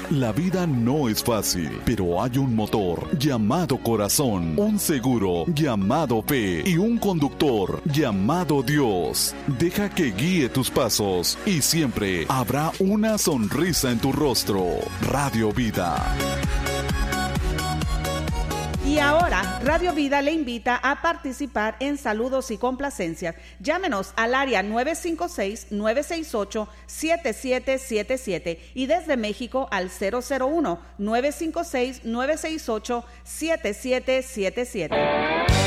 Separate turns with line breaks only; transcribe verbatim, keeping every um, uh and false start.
La vida no es fácil, pero hay un motor llamado corazón, un seguro llamado fe y un conductor llamado Dios. Deja que guíe tus pasos y siempre habrá una sonrisa en tu rostro. Radio Vida.
Y ahora, Radio Vida le invita a participar en saludos y complacencias. Llámenos al área nueve cinco seis, nueve seis ocho, siete siete siete siete y desde México al cero cero uno, nueve cinco seis, nueve seis ocho, siete siete siete siete.